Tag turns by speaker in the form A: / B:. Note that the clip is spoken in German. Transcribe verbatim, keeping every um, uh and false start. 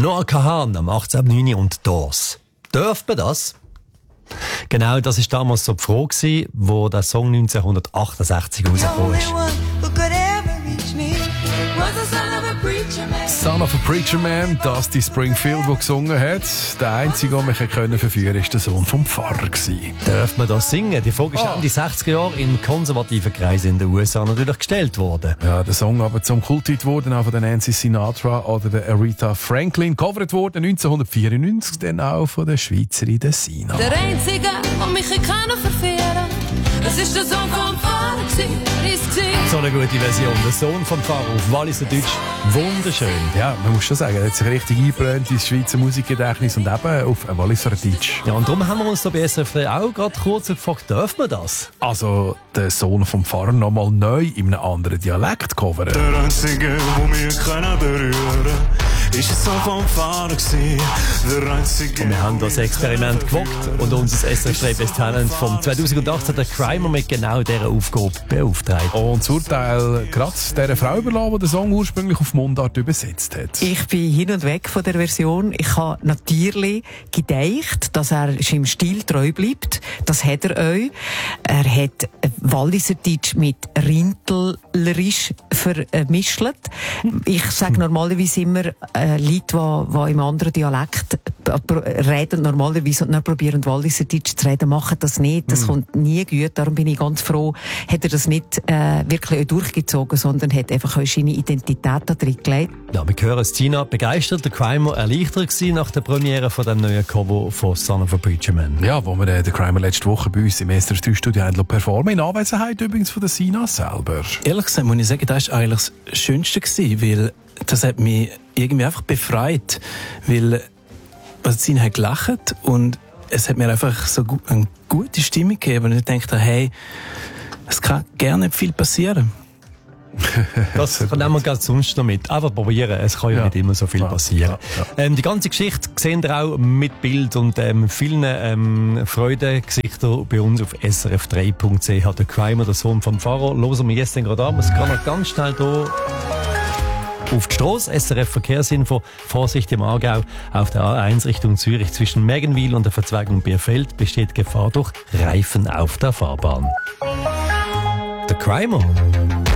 A: Noah Kahan am achtzehn neun und Doors. Dürft man das? Genau, das war damals so die Frage, wo der Song neunzehnhundertachtundsechzig rausgekommen ist.
B: Son of a Preacher Man, Dusty Springfield, der gesungen hat. Der einzige, den wir verführen konnten, war der Sohn vom Pfarrer.
A: Darf man das singen? Die Frage ist
B: Ah.
A: in den sechziger Jahren in konservativen Kreisen in den U S A natürlich gestellt worden.
B: Ja, der Song aber zum Kulthit worden, auch von der Nancy Sinatra oder der Aretha Franklin. Covered worden neunzehnhundertvierundneunzig, dann auch von der Schweizerin der Sina.
C: Der Einzige, der mich kann verführen, das ist der Sohn vom Pfarrer,
A: So eine gute Version. Der Sohn vom Pfarrer auf Walliser Deutsch. Wunderschön.
B: Ja, man muss schon sagen, er hat sich richtig eingebrannt ins Schweizer Musikgedächtnis und eben auf Walliser Deutsch.
A: Ja, und darum haben wir uns da bei S R F drei auch gerade kurz gefragt, darf man das?
B: Also, der Sohn vom Pfarrer nochmal neu in einem anderen Dialekt covern.
D: Der Einzige, der mich kann berühren, ist es so vom Pfarrer gewesen. Der Einzige.
A: Und wir haben das Experiment gewagt und unser S R F drei Best Talent vom zweitausendachtzehn, der Crimer, mit genau dieser Aufgabe beauftragt.
B: Und das Urteil gerade dieser Frau überlassen, die den Song ursprünglich auf Mundart übersetzt hat.
E: Ich bin hin und weg von der Version. Ich habe natürlich gedacht, dass er seinem Stil treu bleibt. Das hat er auch. Er hat Walliser Deutsch mit Rintlerisch vermischt. Ich sage normalerweise immer, äh, Leute, die, die im anderen Dialekt reden, normalerweise und dann probieren Walliser Deutsch zu reden, machen das nicht. Das mm. kommt nie gut. Darum bin ich ganz froh, hat er das nicht äh, wirklich auch durchgezogen, sondern hat einfach auch seine Identität da drin gelegt.
A: Ja, wir hören es, Tina begeistert, der Crimer erleichtert gewesen nach der Premiere von dem neuen Cover von Son of a Preacher Man.
B: Ja, wo wir äh, den Crimer letzte Woche bei uns im S R F drei Studio haben performen, in Anwesenheit übrigens von der Sina selber.
F: Ehrlich gesagt muss ich sagen, das war eigentlich das Schönste gewesen, weil das hat mich irgendwie einfach befreit, weil also Sina hat gelacht und es hat mir einfach so eine gute Stimmung gegeben und ich dachte, hey, es kann gerne nicht viel passieren.
A: Das nehmen wir ganz sonst noch mit. Einfach probieren, es kann ja, ja nicht immer so viel ja, passieren. Ja, ja. Ähm, die ganze Geschichte sehen ihr auch mit Bild und ähm, vielen ähm, Freudengesichtern bei uns auf s r f drei punkt c h. Der Crimer, der Sohn vom Pfarrer, hören wir jetzt gerade an. Es kann noch ganz schnell hier auf die Strasse. S R F Verkehrsinfo. Vorsicht im Aargau. Auf der A eins Richtung Zürich zwischen Mergenwil und der Verzweigung Bierfeld besteht Gefahr durch Reifen auf der Fahrbahn. Der Crimer.